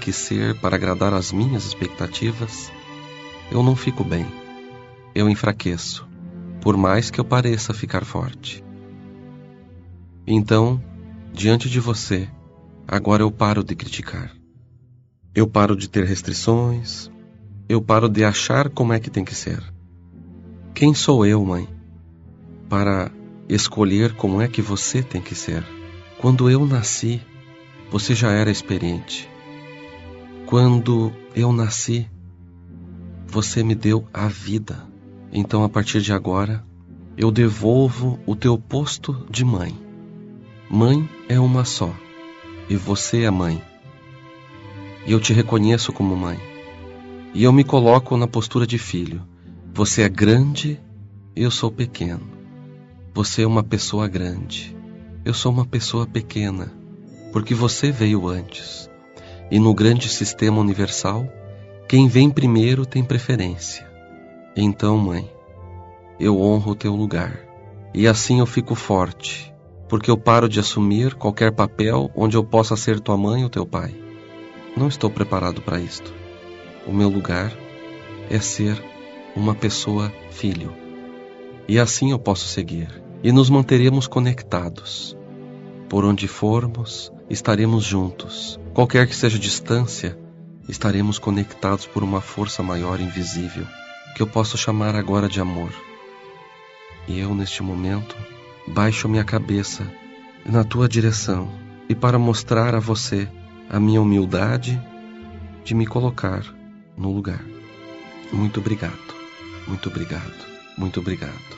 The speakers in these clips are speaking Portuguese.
que ser para agradar às minhas expectativas, eu não fico bem. Eu enfraqueço, por mais que eu pareça ficar forte. Então, diante de você, agora eu paro de criticar. Eu paro de ter restrições. Eu paro de achar como é que tem que ser. Quem sou eu, mãe, para escolher como é que você tem que ser? Quando eu nasci, você já era experiente. Quando eu nasci, você me deu a vida. Então, a partir de agora, eu devolvo o teu posto de mãe. Mãe é uma só, e você é mãe. E eu te reconheço como mãe. E eu me coloco na postura de filho. Você é grande, eu sou pequeno. Você é uma pessoa grande, eu sou uma pessoa pequena, porque você veio antes. E no grande sistema universal, quem vem primeiro tem preferência. Então, mãe, eu honro o teu lugar. E assim eu fico forte, porque eu paro de assumir qualquer papel onde eu possa ser tua mãe ou teu pai. Não estou preparado para isto. O meu lugar é ser uma pessoa filho. E assim eu posso seguir. E nos manteremos conectados. Por onde formos, estaremos juntos. Qualquer que seja a distância, estaremos conectados por uma força maior invisível, que eu posso chamar agora de amor. E eu, neste momento, baixo minha cabeça na tua direção, e para mostrar a você a minha humildade de me colocar no lugar. Muito obrigado, muito obrigado, muito obrigado.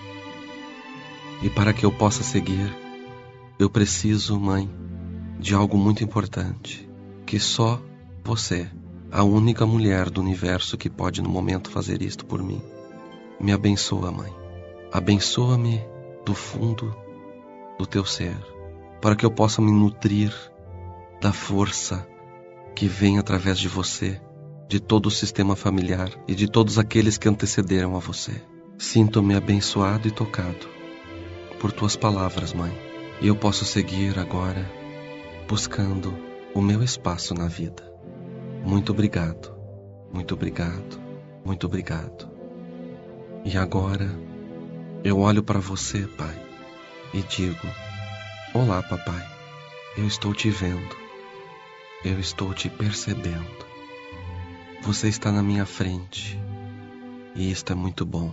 E para que eu possa seguir, eu preciso, mãe, de algo muito importante, que só você, a única mulher do universo que pode no momento fazer isto por mim. Me abençoa, mãe. Abençoa-me do fundo do teu ser, para que eu possa me nutrir da força que vem através de você, de todo o sistema familiar e de todos aqueles que antecederam a você. Sinto-me abençoado e tocado por tuas palavras, mãe. E eu posso seguir agora buscando o meu espaço na vida. Muito obrigado, muito obrigado, muito obrigado. E agora eu olho para você, pai, e digo: olá, papai, eu estou te vendo, eu estou te percebendo. Você está na minha frente, e isto é muito bom.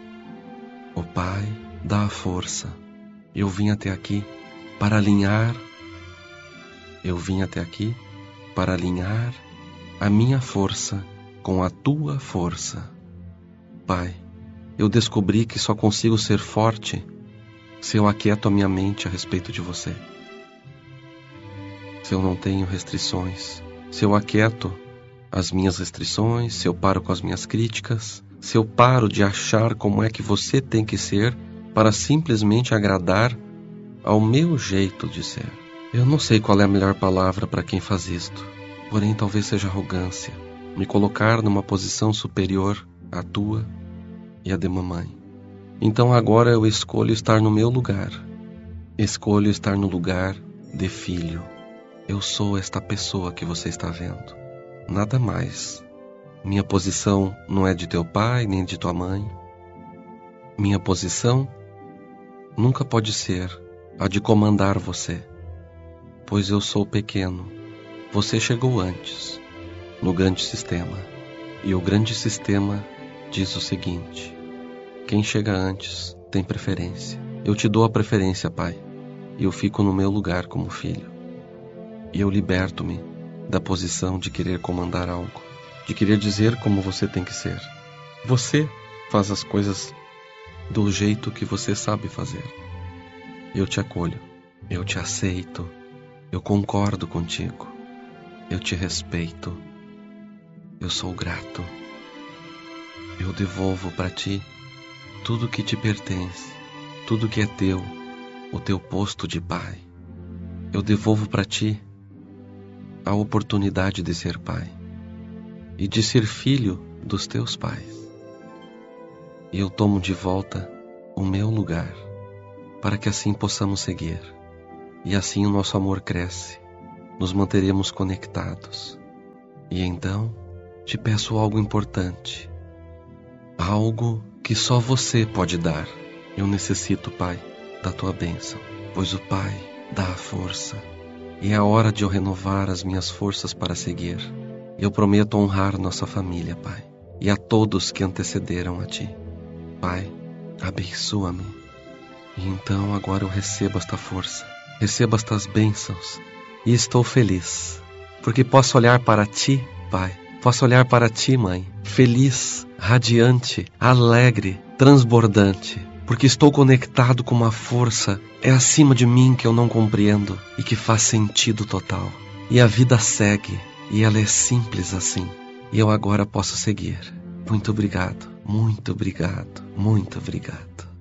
O Pai dá a força. Eu vim até aqui para alinhar. Eu vim até aqui para alinhar a minha força com a tua força. Pai, eu descobri que só consigo ser forte se eu aquieto a minha mente a respeito de você. Se eu não tenho restrições, se eu aquieto as minhas restrições, se eu paro com as minhas críticas, se eu paro de achar como é que você tem que ser para simplesmente agradar ao meu jeito de ser. Eu não sei qual é a melhor palavra para quem faz isto, porém talvez seja arrogância, me colocar numa posição superior à tua e à de mamãe. Então agora eu escolho estar no meu lugar, escolho estar no lugar de filho. Eu sou esta pessoa que você está vendo. Nada mais. Minha posição não é de teu pai nem de tua mãe. Minha posição nunca pode ser a de comandar você, pois eu sou pequeno. Você chegou antes, no grande sistema. E o grande sistema diz o seguinte: quem chega antes tem preferência. Eu te dou a preferência, pai, e eu fico no meu lugar como filho. E eu liberto-me da posição de querer comandar algo, de querer dizer como você tem que ser. Você faz as coisas do jeito que você sabe fazer. Eu te acolho, eu te aceito, eu concordo contigo, eu te respeito, eu sou grato. Eu devolvo para ti tudo que te pertence, tudo que é teu, o teu posto de pai. Eu devolvo para ti a oportunidade de ser pai e de ser filho dos teus pais. E eu tomo de volta o meu lugar, para que assim possamos seguir. E assim o nosso amor cresce, nos manteremos conectados. E então, te peço algo importante. Algo que só você pode dar. Eu necessito, Pai, da tua bênção, pois o Pai dá a força. E é a hora de eu renovar as minhas forças para seguir. Eu prometo honrar nossa família, Pai, e a todos que antecederam a Ti. Pai, abençoa-me. E então agora eu recebo esta força, recebo estas bênçãos, e estou feliz, porque posso olhar para Ti, Pai, posso olhar para Ti, Mãe, feliz, radiante, alegre, transbordante, porque estou conectado com uma força, é acima de mim que eu não compreendo e que faz sentido total. E a vida segue, e ela é simples assim, e eu agora posso seguir. Muito obrigado, muito obrigado, muito obrigado.